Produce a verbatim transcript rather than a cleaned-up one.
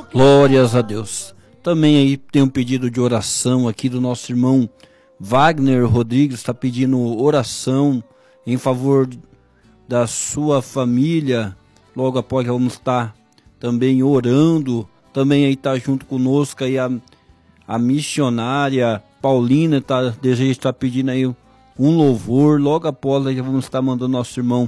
Glórias a Deus. Também aí tem um pedido de oração aqui do nosso irmão Wagner Rodrigues, está pedindo oração em favor da sua família. Logo após que vamos estar também orando. Também aí está junto conosco aí a, a missionária Paulina, tá, deseja estar pedindo aí um louvor. Logo após aí vamos estar mandando nosso irmão